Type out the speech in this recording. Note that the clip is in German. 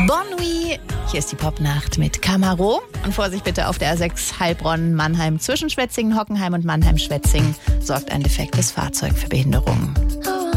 Bon Nuit, hier ist die Popnacht mit Camaro. Und Vorsicht bitte auf der A6 Heilbronn-Mannheim zwischen Schwetzingen, Hockenheim und Mannheim-Schwetzingen sorgt ein defektes Fahrzeug für Behinderungen.